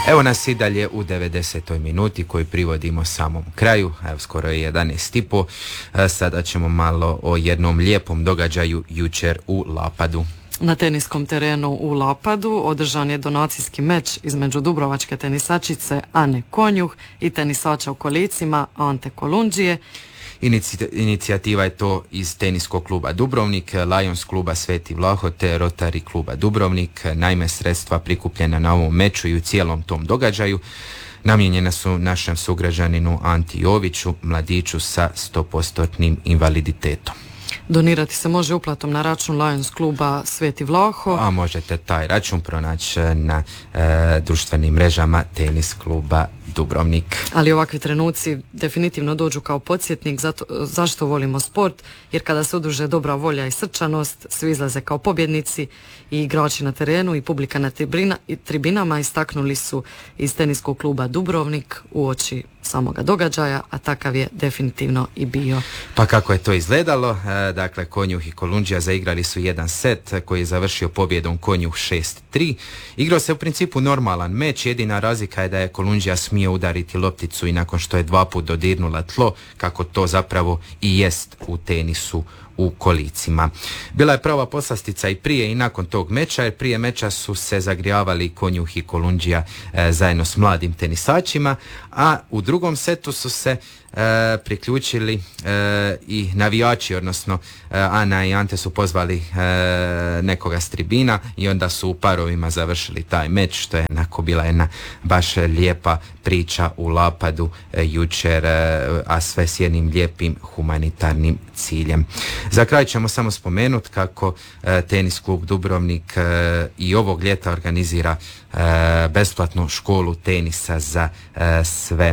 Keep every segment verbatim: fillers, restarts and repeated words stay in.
Evo nas i dalje u devedesetoj minuti koju privodimo samom kraju, evo skoro je jedanaest i po. Sada ćemo malo o jednom lijepom događaju jučer u Lapadu. Na teniskom terenu u Lapadu održan je donacijski meč između dubrovačke tenisačice Ane Konjuh i tenisača u kolicima Ante Kolundžije. Inici- inicijativa je to iz teniskog kluba Dubrovnik, Lions kluba Sveti Vlaho te Rotary kluba Dubrovnik. Naime, sredstva prikupljena na ovom meču i u cijelom tom događaju namijenjena su našem sugrađaninu Anti Joviću, mladiću sa sto posto invaliditetom. Donirati se može uplatom na račun Lions kluba Sveti Vlaho. A možete taj račun pronaći na e, društvenim mrežama tenis kluba Dubrovnik. Ali ovakvi trenuci definitivno dođu kao podsjetnik zato, zašto volimo sport, jer kada se udruže dobra volja i srčanost, svi izlaze kao pobjednici i igrači na terenu i publika na tribina, i tribinama istaknuli su iz teniskog kluba Dubrovnik uoči samoga događaja, a takav je definitivno i bio. Pa kako je to izgledalo? E, dakle, Konjuh i Kolundžija zaigrali su jedan set koji je završio pobjedom Konjuh šest tri. Igrao se u principu normalan meč, jedina razlika je da je Kolundžija smio udariti lopticu i nakon što je dva put dodirnula tlo, kako to zapravo i jest u tenisu u kolicima. Bila je prava poslastica i prije i nakon tog meča, jer prije meča su se zagrijavali Konjuh i Kolundžija e, zajedno s mladim tenisačima, a u drugom setu su se e, priključili e, i navijači, odnosno e, Ana i Ante su pozvali e, nekoga s tribina i onda su u parovima završili taj meč, što je onako bila jedna baš lijepa priča u Lapadu e, jučer, e, a sve s jednim lijepim humanitarnim ciljem. Za kraj ćemo samo spomenuti kako e, tenis klub Dubrovnik e, i ovog ljeta organizira e, besplatnu školu tenisa za e, sve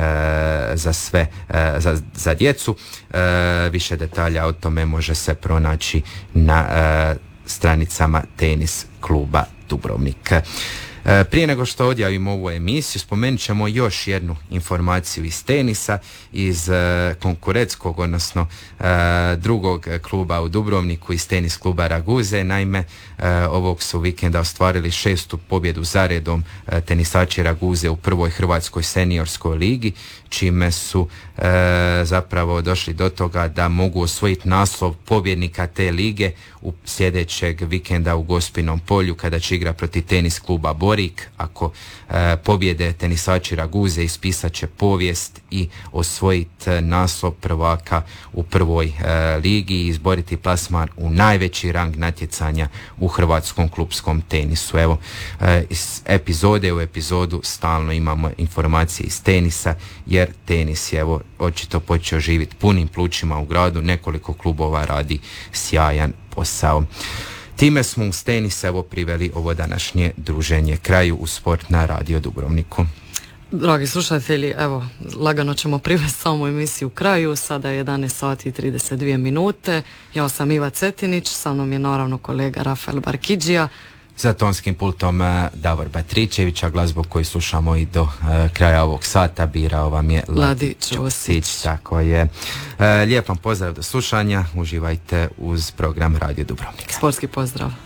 e, za sve e, za, za djecu. E, više detalja o tome može se pronaći na e, stranicama tenis kluba Dubrovnik. Prije nego što odjavimo ovu emisiju, spomenut ćemo još jednu informaciju iz tenisa, iz uh, konkurentskog, odnosno uh, drugog kluba u Dubrovniku, iz tenis kluba Raguze. Naime, uh, ovog su vikenda ostvarili šestu pobjedu zaredom uh, tenisači Raguze u prvoj hrvatskoj seniorskoj ligi, čime su uh, zapravo došli do toga da mogu osvojiti naslov pobjednika te lige u sljedećeg vikenda u Gospinom polju, kada će igra protiv tenis kluba Borik. Ako e, pobjede tenisači Raguze, ispisat će povijest i osvojiti naslov prvaka u prvoj e, ligi i izboriti plasman u najveći rang natjecanja u hrvatskom klupskom tenisu. Evo, e, iz epizode u epizodu stalno imamo informacije iz tenisa, jer tenis je evo očito počeo živjeti punim plućima u gradu, nekoliko klubova radi sjajan posao. Time smo uz tenis evo priveli ovo današnje druženje kraju u Sport na Radio Dubrovniku. Dragi slušatelji, evo, lagano ćemo privesti samu emisiju kraju. Sada je jedanaest sati i trideset dvije minute. Ja sam Iva Cetinić, sa mnom je naravno kolega Rafael Barkidžija. Za tonskim pultom Davor Batričević, a glazbu koju slušamo i do uh, kraja ovog sata birao vam je Ladi Ćosić. Tako je. Uh, lijep vam pozdrav do slušanja. Uživajte uz program Radio Dubrovnika. Sportski pozdrav.